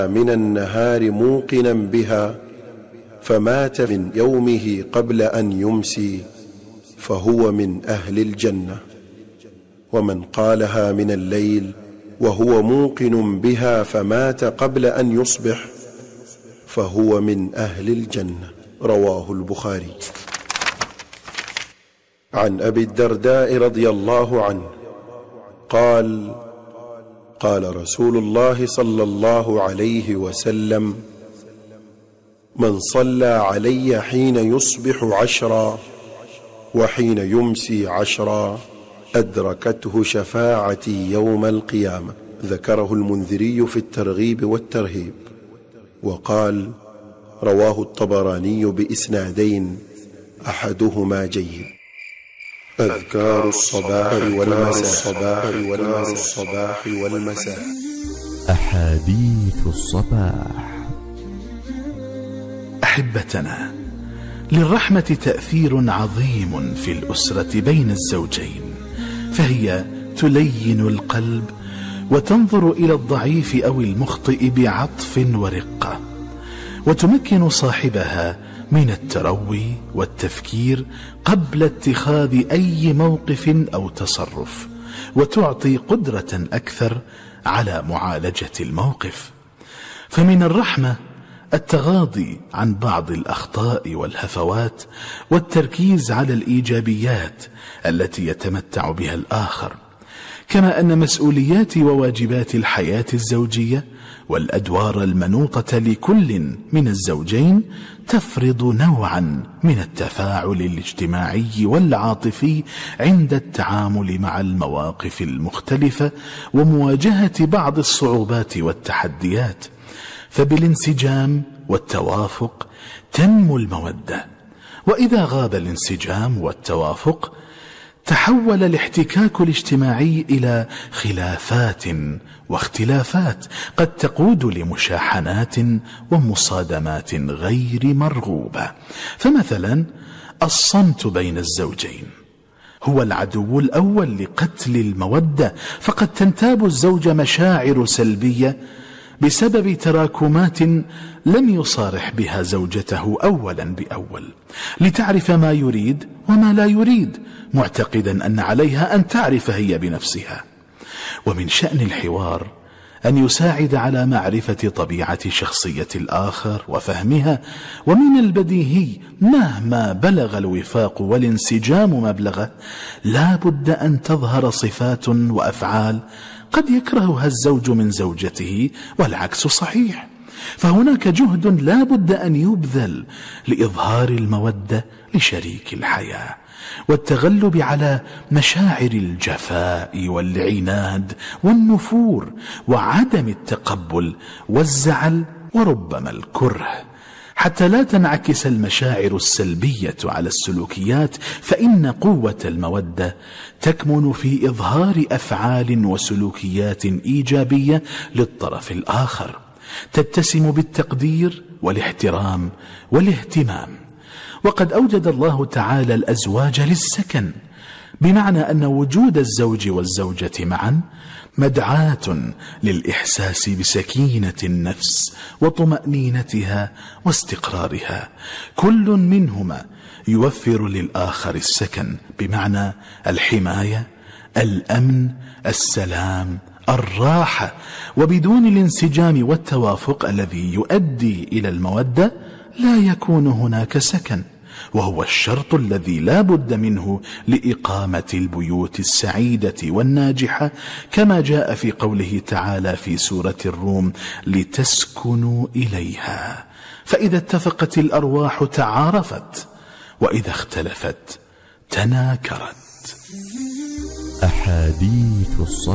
من النهار موقنا بها فمات من يومه قبل أن يمسي فهو من أهل الجنة. ومن قالها من الليل وهو موقن بها فمات قبل أن يصبح فهو من أهل الجنة. رواه البخاري. عن أبي الدرداء رضي الله عنه قال: قال رسول الله صلى الله عليه وسلم: من صلى علي حين يصبح 10 وحين يمسي 10 أدركته شفاعتي يوم القيامة. ذكره المنذري في الترغيب والترهيب، وقال: رواه الطبراني بإسنادين أحدهما جيد. أذكار الصباح والمساء. أحاديث الصباح. أحبتنا، للرحمة تأثير عظيم في الأسرة بين الزوجين، فهي تلين القلب وتنظر إلى الضعيف أو المخطئ بعطف ورقة، وتمكن صاحبها من التروي والتفكير قبل اتخاذ أي موقف أو تصرف، وتعطي قدرة أكثر على معالجة الموقف. فمن الرحمة التغاضي عن بعض الأخطاء والهفوات، والتركيز على الإيجابيات التي يتمتع بها الآخر، كما أن مسؤوليات وواجبات الحياة الزوجية والأدوار المنوطة لكل من الزوجين تفرض نوعا من التفاعل الاجتماعي والعاطفي عند التعامل مع المواقف المختلفة ومواجهة بعض الصعوبات والتحديات. فبالانسجام والتوافق تنمو المودة، وإذا غاب الانسجام والتوافق تحول الاحتكاك الاجتماعي إلى خلافات واختلافات قد تقود لمشاحنات ومصادمات غير مرغوبة. فمثلا الصمت بين الزوجين هو العدو الأول لقتل المودة، فقد تنتاب الزوج مشاعر سلبية بسبب تراكمات لم يصارح بها زوجته أولا بأول، لتعرف ما يريد وما لا يريد، معتقدا أن عليها أن تعرف هي بنفسها. ومن شأن الحوار أن يساعد على معرفة طبيعة شخصية الآخر وفهمها، ومن البديهي مهما بلغ الوفاق والانسجام مبلغه لا بد أن تظهر صفات وأفعال قد يكرهها الزوج من زوجته، والعكس صحيح. فهناك جهد لا بد أن يبذل لإظهار المودة لشريك الحياة، والتغلب على مشاعر الجفاء والعناد والنفور وعدم التقبل والزعل وربما الكره، حتى لا تنعكس المشاعر السلبية على السلوكيات. فإن قوة المودة تكمن في إظهار أفعال وسلوكيات إيجابية للطرف الآخر تتسم بالتقدير والاحترام والاهتمام. وقد أوجد الله تعالى الأزواج للسكن، بمعنى أن وجود الزوج والزوجة معا مدعاة للإحساس بسكينة النفس وطمأنينتها واستقرارها. كل منهما يوفر للآخر السكن، بمعنى الحماية، الأمن، السلام، الراحة. وبدون الانسجام والتوافق الذي يؤدي إلى المودة لا يكون هناك سكن، وهو الشرط الذي لا بد منه لإقامة البيوت السعيدة والناجحة، كما جاء في قوله تعالى في سورة الروم: لتسكنوا إليها. فإذا اتفقت الأرواح تعارفت، وإذا اختلفت تناكرت. أحاديث الصباح.